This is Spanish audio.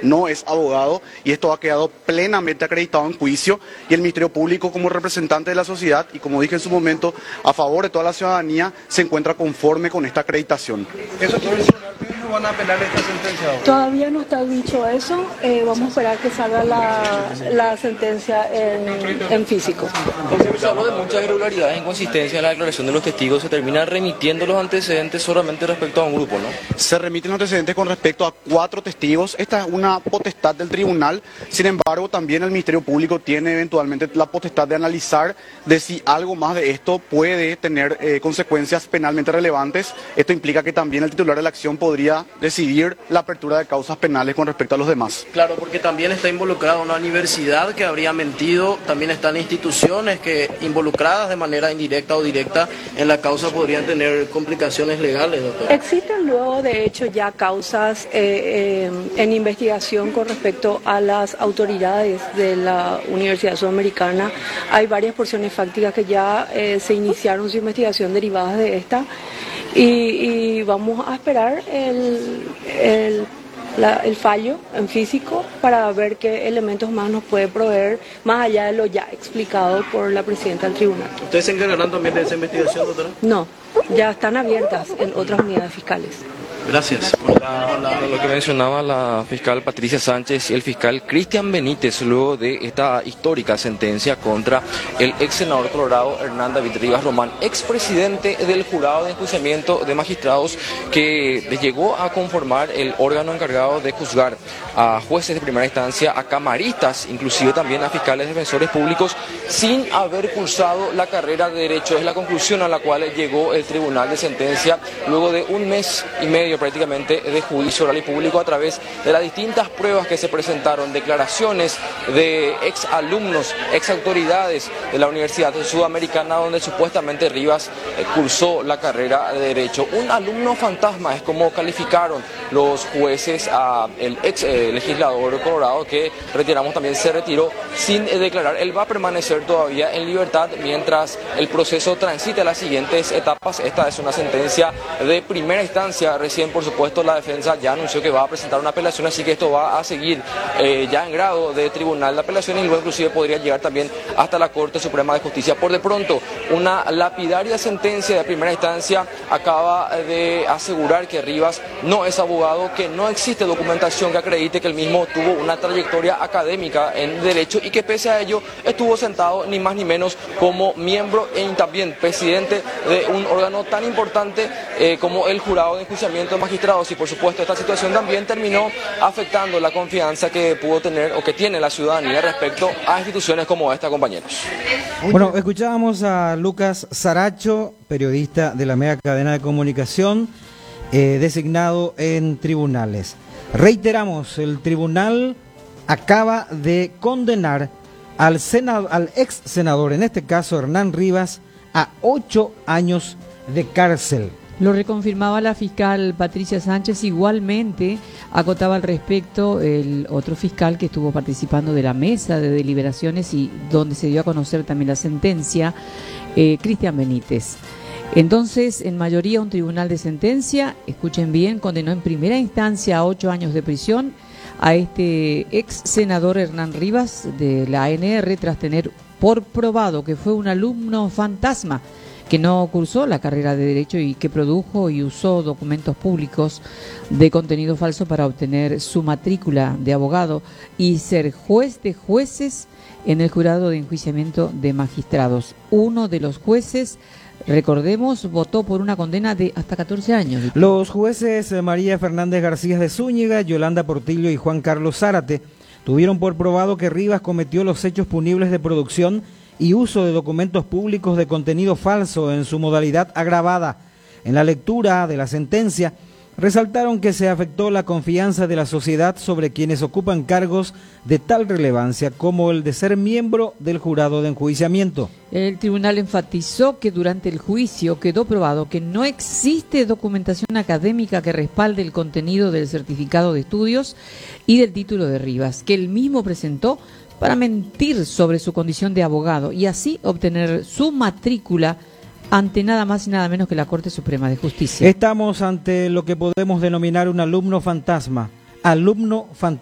no es abogado y esto ha quedado plenamente acreditado en juicio y el Ministerio Público como representante de la sociedad y como dije en su momento a favor de toda la ciudadanía se encuentra conforme con esta acreditación. ¿Eso quiere decir que no van a apelar esta sentencia? Todavía no está dicho eso, vamos a esperar que salga la sentencia en físico. Se habló de muchas irregularidades e inconsistencias en la declaración de los testigos, se terminan remitiendo los antecedentes solamente respecto a un grupo, ¿no? Se remiten los antecedentes con respecto a 4 testigos, esta es una potestad del tribunal, sin embargo también el Ministerio Público tiene eventualmente la potestad de analizar de si algo más de esto puede tener consecuencias penalmente relevantes. Esto implica que también el titular de la acción podría decidir la apertura de causas penales con respecto a los demás. Claro, porque también está involucrada una universidad que habría mentido, también están instituciones que involucradas de manera indirecta o directa en la causa podrían tener complicaciones legales, doctor. Existen luego de hecho ya causas en investigación con respecto a las autoridades de la Universidad Sudamericana. Hay varias porciones fácticas que ya se iniciaron su investigación derivadas de esta y vamos a esperar el fallo en físico para ver qué elementos más nos puede proveer más allá de lo ya explicado por la presidenta del tribunal. ¿Ustedes se encargarán también de esa investigación, doctora? No, ya están abiertas en otras unidades fiscales. Gracias. Lo que mencionaba la fiscal Patricia Sánchez y el fiscal Cristian Benítez luego de esta histórica sentencia contra el ex senador colorado Hernán David Rivas Román, expresidente del jurado de enjuiciamiento de magistrados que llegó a conformar el órgano encargado de juzgar a jueces de primera instancia, a camaristas, inclusive también a fiscales defensores públicos, sin haber cursado la carrera de Derecho. Es la conclusión a la cual llegó el Tribunal de Sentencia luego de 1 mes y medio prácticamente de juicio oral y público a través de las distintas pruebas que se presentaron, declaraciones de ex alumnos, ex autoridades de la Universidad Sudamericana donde supuestamente Rivas cursó la carrera de Derecho. Un alumno fantasma es como calificaron los jueces a el ex legislador colorado que retiramos también se retiró sin declarar. Él va a permanecer todavía en libertad mientras el proceso transite a las siguientes etapas. Esta es una sentencia de primera instancia. Recién, por supuesto, la defensa ya anunció que va a presentar una apelación, así que esto va a seguir ya en grado de tribunal de apelación y luego inclusive podría llegar también hasta la Corte Suprema de Justicia. Por de pronto, una lapidaria sentencia de primera instancia acaba de asegurar que Rivas no es abogado, que no existe documentación que acredite que él mismo tuvo una trayectoria académica en Derecho y que pese a ello estuvo sentado ni más ni menos como miembro y también presidente de un órgano tan importante como el jurado de enjuiciamiento de magistrados. Y por supuesto esta situación también terminó afectando la confianza que pudo tener o que tiene la ciudadanía respecto a instituciones como esta, compañeros. Bueno, escuchábamos a Lucas Saracho, periodista de la media cadena de comunicación, designado en tribunales. Reiteramos, el tribunal acaba de condenar al ex senador, en este caso Hernán Rivas, a 8 años de cárcel. Lo reconfirmaba la fiscal Patricia Sánchez, igualmente acotaba al respecto el otro fiscal que estuvo participando de la mesa de deliberaciones y donde se dio a conocer también la sentencia, Cristian Benítez. Entonces, en mayoría un tribunal de sentencia, escuchen bien, condenó en primera instancia a 8 años de prisión a este ex senador Hernán Rivas de la ANR tras tener por probado que fue un alumno fantasma que no cursó la carrera de Derecho y que produjo y usó documentos públicos de contenido falso para obtener su matrícula de abogado y ser juez de jueces en el jurado de enjuiciamiento de magistrados. Uno de los jueces, recordemos, votó por una condena de hasta 14 años. Los jueces María Fernández García de Zúñiga, Yolanda Portillo y Juan Carlos Zárate tuvieron por probado que Rivas cometió los hechos punibles de producción y uso de documentos públicos de contenido falso en su modalidad agravada. En la lectura de la sentencia, resaltaron que se afectó la confianza de la sociedad sobre quienes ocupan cargos de tal relevancia como el de ser miembro del jurado de enjuiciamiento. El tribunal enfatizó que durante el juicio quedó probado que no existe documentación académica que respalde el contenido del certificado de estudios y del título de Rivas, que él mismo presentó para mentir sobre su condición de abogado y así obtener su matrícula ante nada más y nada menos que la Corte Suprema de Justicia. Estamos ante lo que podemos denominar un alumno fantasma.